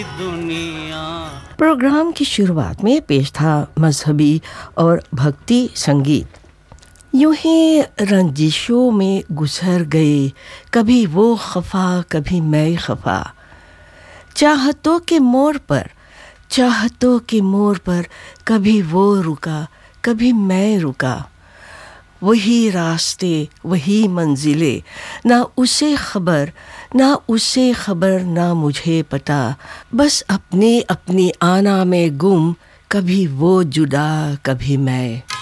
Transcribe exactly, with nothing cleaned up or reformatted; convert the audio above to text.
दुनिया। प्रोग्राम की शुरुआत में पेश था मजहबी और भक्ति संगीत। यूं ही रंजिशों में गुजर गए, कभी वो खफा कभी मैं खफा। चाहतों के मोड़ पर चाहतों के मोड़ पर कभी वो रुका कभी मैं रुका। वही रास्ते वही मंजिलें, ना उसे खबर ना उसे खबर ना मुझे पता। बस अपनी अपनी आना में गुम, कभी वो जुदा कभी मैं।